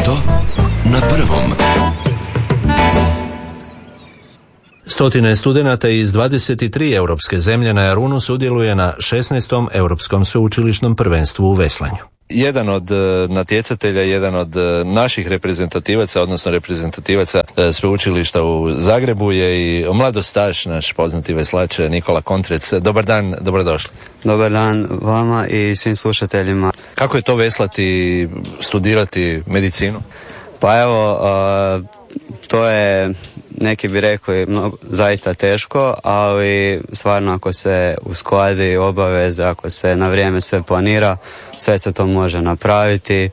Ljeto na prvom. Stotine studenata iz 23 europske zemlje na Jarunu sudjeluje na 16. Europskom sveučilišnom prvenstvu u veslanju. Jedan od natjecatelja, jedan od naših reprezentativaca, odnosno reprezentativaca sveučilišta u Zagrebu je i mladostaš, naš poznati veslač Nikola Kontrec. Dobar dan, dobrodošli. Dobar dan vama i svim slušateljima. Kako je to veslati, studirati medicinu? Pa evo, to je, neki bi rekao, zaista teško, ali stvarno ako se uskladi obaveze, ako se na vrijeme sve planira, sve se to može napraviti.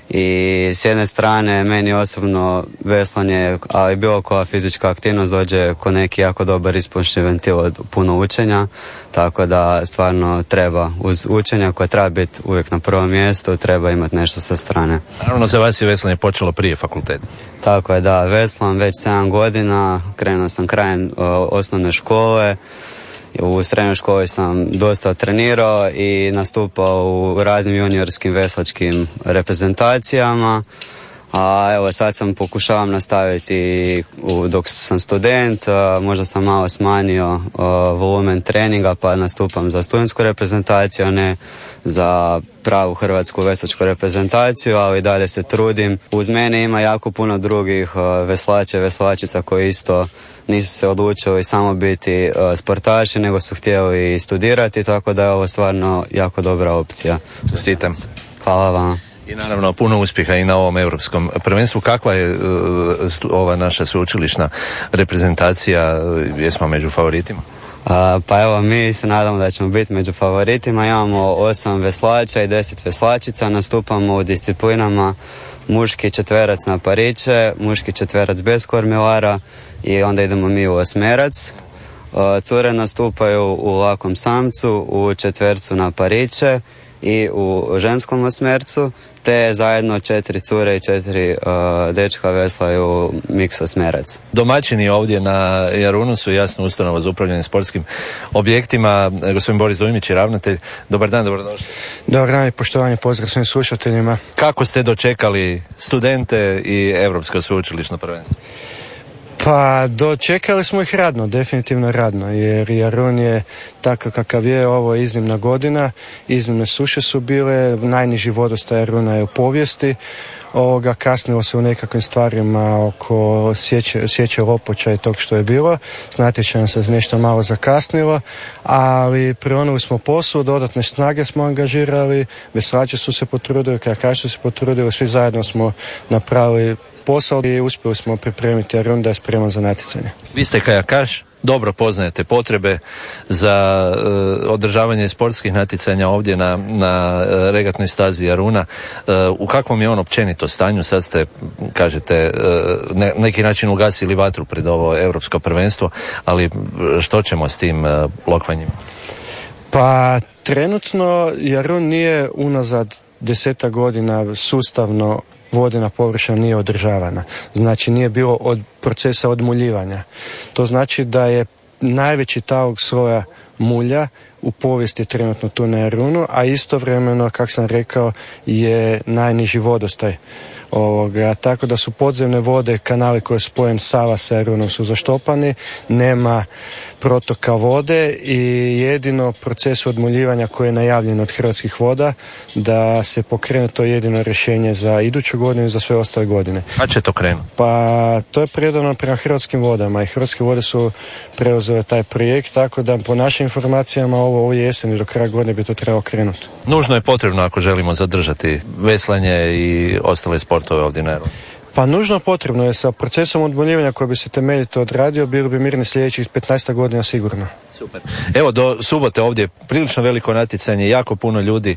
I s jedne strane meni osobno veslanje, ali bilo koja fizička aktivnost dođe ko neki jako dobar ispušni ventil od puno učenja, tako da stvarno treba uz učenja koje treba biti uvijek na prvom mjestu, treba imati nešto sa strane. Naravno, za vas je veslanje počelo prije fakulteta. Tako je, da, veslam već 7 godina, krenuo sam krajem osnovne škole. U srednjoj školi sam dosta trenirao i nastupao u raznim juniorskim veslačkim reprezentacijama, a evo sad sam pokušavam nastaviti dok sam student, možda sam malo smanjio volumen treninga pa nastupam za studentsku reprezentaciju, a ne za pravu hrvatsku veslačku reprezentaciju, ali dalje se trudim. Uz mene ima jako puno drugih veslača i veslačica koji isto nisu se odlučili samo biti sportaši, nego su htjeli i studirati, tako da je ovo stvarno jako dobra opcija. Čestitam. Hvala vam. I naravno puno uspjeha i na ovom europskom prvenstvu. Kakva je ova naša sveučilišna reprezentacija? Jesmo među favoritima? Pa evo, mi se nadamo da ćemo biti među favoritima. Imamo 8 veslača i 10 veslačica. Nastupamo u disciplinama muški četverac na pariće, muški četverac bez kormilara i onda idemo mi u osmerac. Cure nastupaju u lakom samcu, u četvercu na pariće i u ženskom osmercu, te zajedno 4 cure i 4 dečka veslaju miks osmerac. Domaćini ovdje na Jarunu su jasno ustanova za upravljanje sportskim objektima. Gospodin Boris Dujmić je ravnatelj. Dobar dan, dobrodošli. Dobar dan i poštovanje, pozdrav svim slušateljima. Kako ste dočekali studente i Europsko sveučilišno prvenstvo? Pa dočekali smo ih radno, definitivno radno, jer Jarun je takav kakav je, ovo je iznimna godina, iznimne suše su bile, najniži vodostaj Jaruna je u povijesti, kasnilo se u nekakvim stvarima oko sjeće lopoča i tog što je bilo, s natječajem se nešto malo zakasnilo, ali prionuli smo poslu, dodatne snage smo angažirali, veslači su se potrudili, kajakaši su se potrudili, svi zajedno smo napravili posao i uspjeli smo pripremiti Jarun da je spreman za natjecanje. Vi ste kajakaš, dobro poznajete potrebe za održavanje sportskih natjecanja ovdje na regatnoj stazi Jaruna. U kakvom je on općenito stanju? Sad ste, kažete, neki način ugasili vatru pred ovo europsko prvenstvo, ali što ćemo s tim lokvanjima? Pa trenutno Jarun nije unazad 10 godina sustavno vodena površina nije održavana. Znači nije bilo od procesa odmuljivanja. To znači da je najveći talog sloja mulja u povijesti trenutno tu na Jarunu, a istovremeno, kako sam rekao, je najniži vodostaj. Tako da su podzemne vode, kanali koji je spojen Sava sa Jarunom su zaštopani, nema protoka vode i jedino proces odmuljivanja koji je najavljen od Hrvatskih voda da se pokrene, to jedino rješenje za iduću godinu i za sve ostale godine. A će to krenuti? Pa to je predano prema Hrvatskim vodama i Hrvatske vode su preuzele taj projekt, tako da po našim informacijama ovo jesen i do kraja godine bi to trebalo krenuti. Nužno je potrebno ako želimo zadržati veslanje i ostale sportove ovdje na Jarunu. Pa nužno potrebno je, sa procesom odmuljivanja koji bi se temeljito odradio, bili bi mirni sljedećih 15 godina sigurno. Super. Evo, do subote ovdje prilično veliko natjecanje, jako puno ljudi,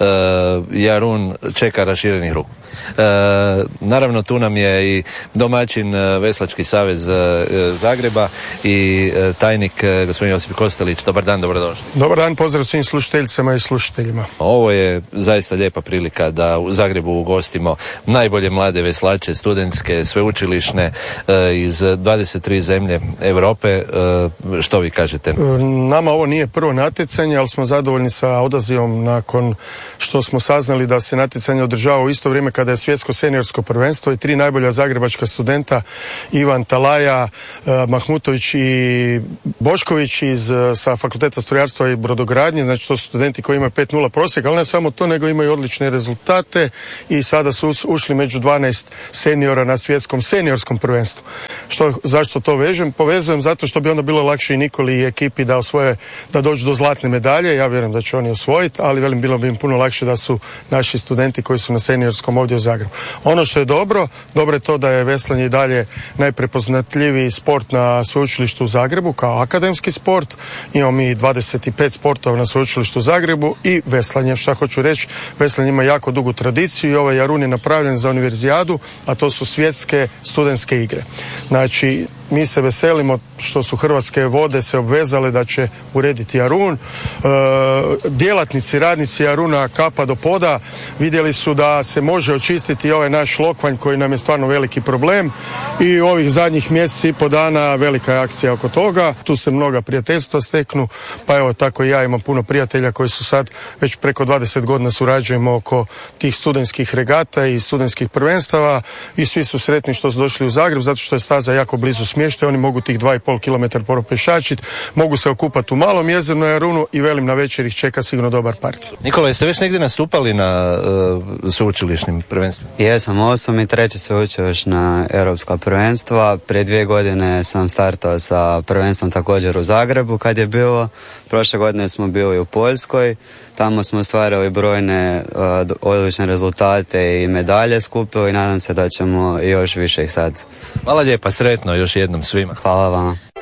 Jarun čeka raširenih ruku. Naravno, tu nam je i domaćin Veslački savez Zagreba i tajnik gospodin Josip Kostelić. Dobar dan, dobrodošli. Dobar dan, pozdrav svim slušateljicama i slušateljima. Ovo je zaista lijepa prilika da u Zagrebu ugostimo najbolje mlade veslače, studentske, sveučilišne iz 23 zemlje Europe. Što vi kažete? Nama ovo nije prvo natjecanje, ali smo zadovoljni sa odazivom nakon što smo saznali da se natjecanje održava u isto vrijeme kada je svjetsko seniorsko prvenstvo i 3 najbolja zagrebačka studenta, Ivan Talaja, Mahmutović i Bošković sa Fakulteta strojarstva i brodogradnje. Znači to su studenti koji imaju 5.0 prosjek, ali ne samo to, nego imaju odlične rezultate i sada su ušli među 12 seniora na svjetskom seniorskom prvenstvu. Zašto to povezujem? Zato što bi onda bilo lakše i Nikoli i ekipi da dođu do zlatne medalje. Ja vjerujem da će oni osvojiti, ali bilo bi im puno lakše da su naši studenti koji su na seniorskom ovdje u Zagrebu. Ono što je dobro je to da je veslanje i dalje najprepoznatljiviji sport na sveučilištu u Zagrebu kao akademski sport. Imamo mi 25 sportova na sveučilištu u Zagrebu i veslanje. Šta hoću reći, veslanje ima jako dugu tradiciju i ovaj Jarun je napravljen za univerzijadu, a to su svjetske studentske igre. Znači, mi se veselimo što su Hrvatske vode se obvezale da će urediti Jarun. Djelatnici, radnici Jaruna kapa do poda vidjeli su da se može očistiti ovaj naš lokvanj koji nam je stvarno veliki problem i ovih zadnjih mjeseci i po dana velika je akcija oko toga. Tu se mnoga prijateljstva steknu, pa evo tako i ja imam puno prijatelja koji su sad već preko 20 godina surađujemo oko tih studentskih regata i studentskih prvenstava i svi su sretni što su došli u Zagreb zato što je staza jako blizu smještaja, oni mogu tih 2,5 km propešačiti, mogu se okupati u malom jezeru na Jarunu i velim na večer ih čeka sigurno dobar partij. Nikola, jeste već negdje nastupali na sveučilišnim prvenstvima? Jesam, 8. i 3. sveučilišna europska prvenstva. Prije 2 godine sam startao sa prvenstvom također u Zagrebu kad je bilo. Prošle godine smo bili u Poljskoj, tamo smo ostvarili brojne odlične rezultate i medalje skupili i nadam se da ćemo još više ih sad. Hvala lijepa, sretno još jednom svima. Hvala vama.